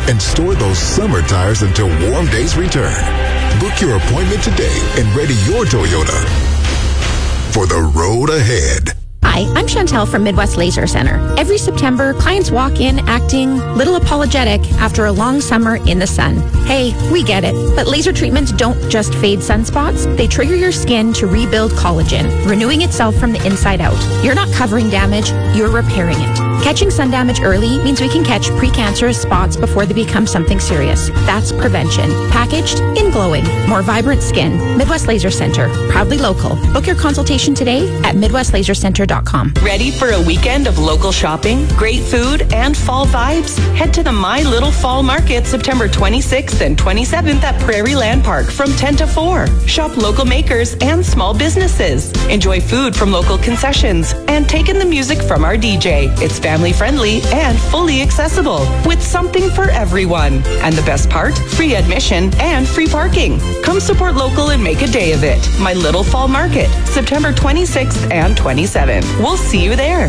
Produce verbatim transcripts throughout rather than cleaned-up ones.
and store those summer tires until warm days return. Book your appointment today and ready your Toyota for the road ahead. Hi, I'm Chantel from Midwest Laser Center. Every September, clients walk in acting little apologetic after a long summer in the sun. Hey, we get it, but laser treatments don't just fade sunspots. They trigger your skin to rebuild collagen, renewing itself from the inside out. You're not covering damage, you're repairing it. Catching sun damage early means we can catch precancerous spots before they become something serious. That's prevention. Packaged in glowing, more vibrant skin. Midwest Laser Center, proudly local. Book your consultation today at midwest laser center dot com. Ready for a weekend of local shopping, great food, and fall vibes? Head to the My Little Fall Market September twenty-sixth and twenty-seventh at Prairie Land Park from ten to four. Shop local makers and small businesses. Enjoy food from local concessions and take in the music from our D J. It's family friendly and fully accessible with something for everyone. And the best part, free admission and free parking. Come support local and make a day of it. My Little Fall Market, September twenty-sixth and twenty-seventh. We'll see you there.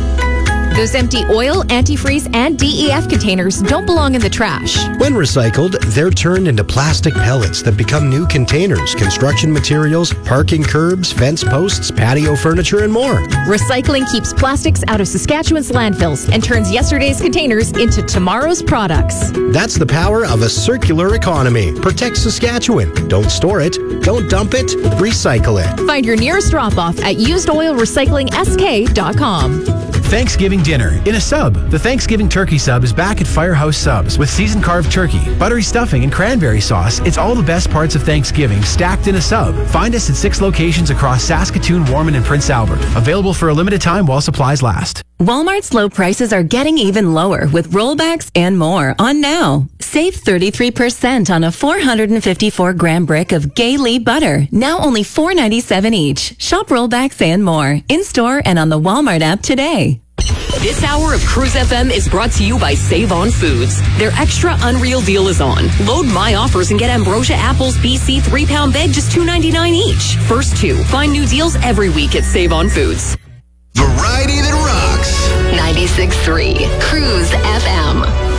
Those empty oil, antifreeze, and D E F containers don't belong in the trash. When recycled, they're turned into plastic pellets that become new containers, construction materials, parking curbs, fence posts, patio furniture, and more. Recycling keeps plastics out of Saskatchewan's landfills and turns yesterday's containers into tomorrow's products. That's the power of a circular economy. Protect Saskatchewan. Don't store it. Don't dump it. Recycle it. Find your nearest drop-off at used oil recycling s k dot com. Thanksgiving dinner in a sub. The Thanksgiving turkey sub is back at Firehouse Subs with seasoned carved turkey, buttery stuffing, and cranberry sauce. It's all the best parts of Thanksgiving stacked in a sub. Find us at six locations across Saskatoon, Warman, and Prince Albert. Available for a limited time while supplies last. Walmart's low prices are getting even lower with rollbacks and more on now. Save thirty-three percent on a four hundred fifty-four gram brick of Gay-Lee butter, now only four dollars and ninety-seven cents each. Shop rollbacks and more in-store and on the Walmart app today. This hour of Cruise F M is brought to you by Save On Foods. Their extra unreal deal is on. Load My Offers and get Ambrosia Apples B C three pound bag just two dollars and ninety-nine cents each. First two. Find new deals every week at Save On Foods. Variety that rocks. ninety-six point three Cruise F M.